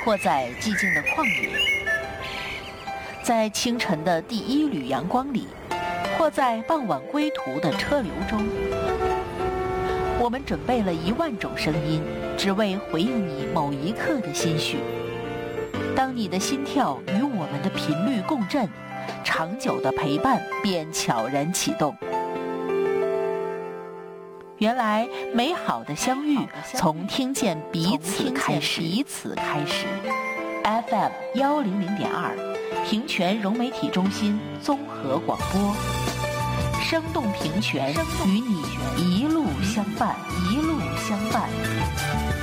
或在寂静的旷野，在清晨的第一缕阳光里，或在傍晚归途的车流中。我们准备了10000种声音，只为回应你某一刻的心绪。当你的心跳与我们的频率共振，长久的陪伴便悄然启动。原来美好的相遇从听见彼此开始。FM 100.2，平泉融媒体中心综合广播，生动平泉，与你一路相伴。